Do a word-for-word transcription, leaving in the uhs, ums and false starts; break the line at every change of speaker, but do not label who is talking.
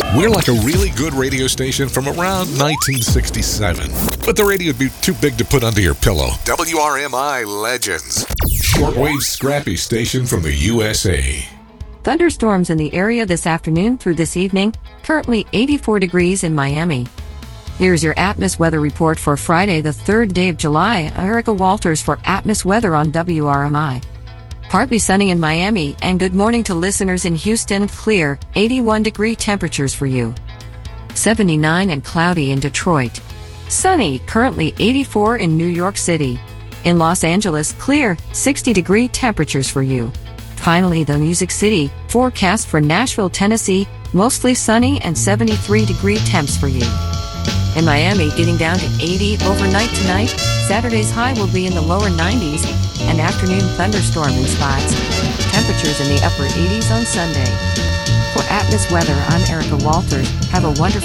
We're like a really good radio station from around nineteen sixty-seven. But the radio would be too big to put under your pillow. W R M I Legends. Shortwave scrappy station from the U S A.
Thunderstorms in the area this afternoon through this evening. Currently eighty-four degrees in Miami. Here's your Atmos weather report for Friday, the third day of July. Erica Walters for Atmos Weather on W R M I. Partly sunny in Miami, and good morning to listeners in Houston. Clear, eighty-one degree temperatures for you. seventy-nine and cloudy in Detroit. Sunny, currently eighty-four in New York City. In Los Angeles, clear, sixty degree temperatures for you. Finally, the Music City, forecast for Nashville, Tennessee, mostly sunny and seventy-three degree temps for you. In Miami, getting down to eighty overnight tonight. Saturday's high will be in the lower nineties. An afternoon thunderstorm in spots. Temperatures in the upper eighties on Sunday. For Atmos Weather, I'm Erica Walters. Have a wonderful